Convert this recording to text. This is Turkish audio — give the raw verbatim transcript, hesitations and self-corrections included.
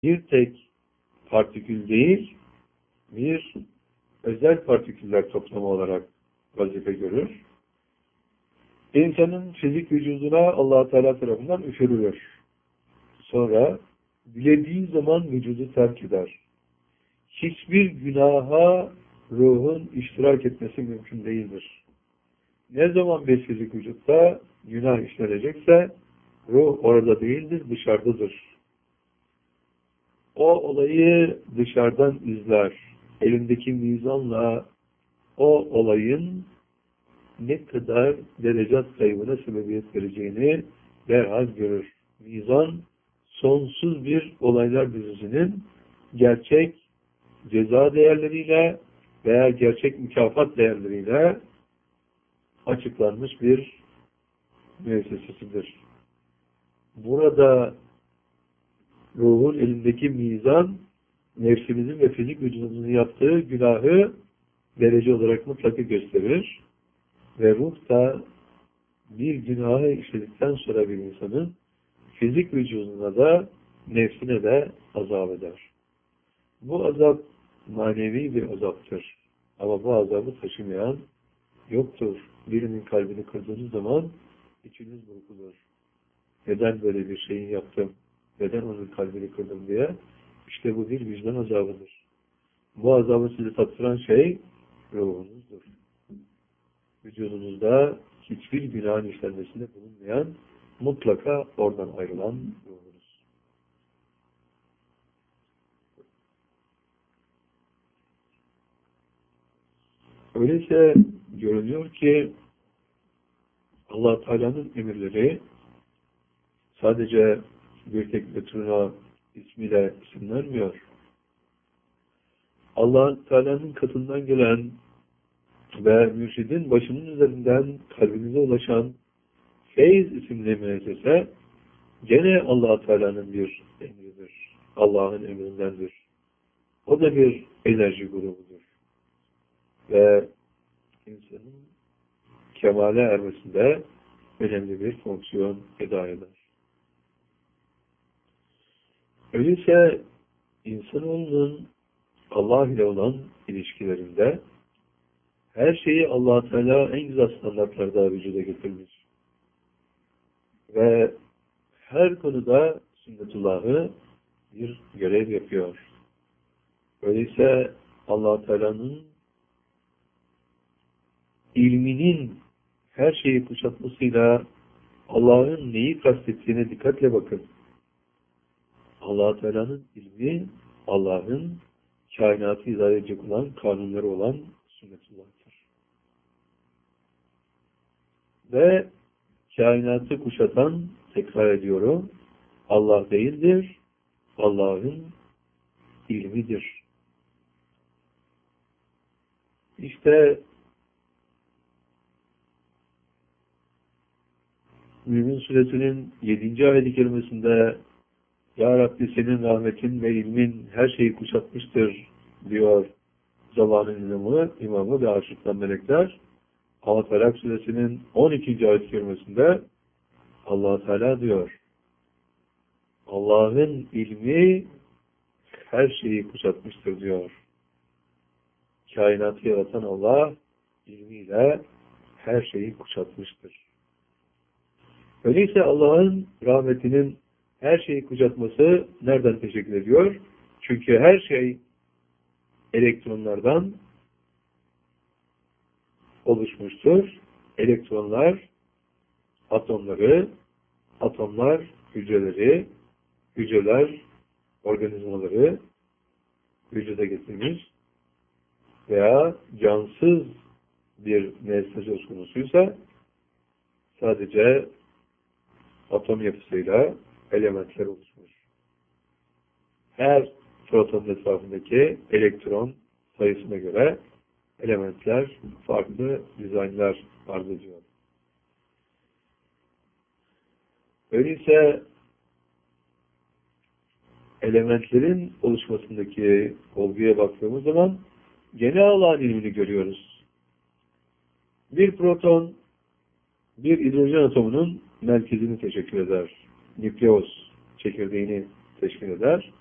bir tek partikül değil, bir özel partiküller toplamı olarak vazife görür. İnsanın fizik vücuduna Allah Teala tarafından üfürülür. Sonra dilediği zaman vücudu terk eder. Hiçbir günaha ruhun iştirak etmesi mümkün değildir. Ne zaman bir fizik vücutta günah işlenecekse ruh orada değildir, dışarıdadır. O olayı dışarıdan izler. Elindeki mizanla o olayın ne kadar derecat kaybına sebebiyet vereceğini derhal görür. Mizan, sonsuz bir olaylar dizisinin gerçek ceza değerleriyle veya gerçek mükafat değerleriyle açıklanmış bir müessesesidir. Burada ruhun elindeki mizan, nefsimizin ve fizik vücudumuzun yaptığı günahı derece olarak mutlaka gösterir. Ve ruh da bir günahı işledikten sonra bir insanın fizik vücuduna da nefsine de azap eder. Bu azap manevi bir azaptır. Ama bu azabı taşımayan yoktur. Birinin kalbini kırdığınız zaman içiniz burkulur. Neden böyle bir şeyin yaptım? Neden onun kalbini kırdım diye? İşte bu bir vicdan azabıdır. Bu azabı sizi tattıran şey ruhunuzdur. Vücudunuzda hiçbir günahın işlenmesinde bulunmayan, mutlaka oradan ayrılan ruhunuz. Öyleyse görülüyor ki Allah Teala'nın emirleri sadece bir tek metrona ismiyle isimlenmiyor. Allah Teala'nın katından gelen ve mürşidin başının üzerinden kalbinize ulaşan feyz isimli müessese gene Allah Teala'nın bir emridir. Allah'ın emrindendir. O da bir enerji grubudur. Ve insanın kemale ermesinde önemli bir fonksiyon eda eder. Öyleyse insanoğlunun Allah ile olan ilişkilerinde her şeyi Allah Teala en güzel standartlarda vücuda getirmiş. Ve her konuda sünnetullah'ı bir görev yapıyor. Öyleyse Allah Teala'nın ilminin her şeyi kuşatmasıyla Allah'ın neyi kastettiğine dikkatle bakın. Allah Teala'nın ilmi Allah'ın kainatı idare edecek olan kanunları olan sünnetullah'tır. Ve kainatı kuşatan, tekrar ediyorum, Allah değildir, Allah'ın ilmidir. İşte Mümin Suresinin yedinci ayet-i kerimesinde Ya Rabbi senin rahmetin ve ilmin her şeyi kuşatmıştır diyor zamanın imamı, imamı ve aşıktan melekler. Ama Felak Suresinin on ikinci ayet-i kerimesinde Allah Teala diyor Allah'ın ilmi her şeyi kuşatmıştır diyor. Kainatı yaratan Allah ilmiyle her şeyi kuşatmıştır. Öyleyse Allah'ın rahmetinin her şeyi kuşatması nereden teşekkür ediyor? Çünkü her şey elektronlardan oluşmuştur. Elektronlar atomları, atomlar hücreleri, hücreler organizmaları vücuda getirmiş veya cansız bir nesne söz konusuysa sadece atom yapısıyla elementler oluşmuş. Her protonun etrafındaki elektron sayısına göre elementler farklı dizaynlar arz ediyor. Öyleyse elementlerin oluşmasındaki olguya baktığımız zaman gene Allah'ın ilmini görüyoruz. Bir proton bir hidrojen atomunun merkezini teşkil eder. Nükleus çekirdeğini teşkil eder.